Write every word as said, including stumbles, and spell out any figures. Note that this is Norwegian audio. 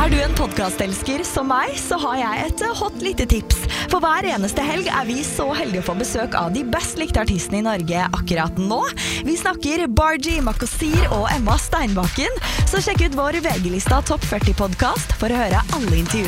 Er du en podcastelsker som meg, så har jeg et hot lite tips. For hver eneste helg er vi så heldige å få besøk av de best likte artistene i Norge akkurat nå. Vi snakker Bargie, Makosir og Emma Steinbakken. Så sjekk ut vår V G-lista Topp førti podcast for å høre alle intervjuer.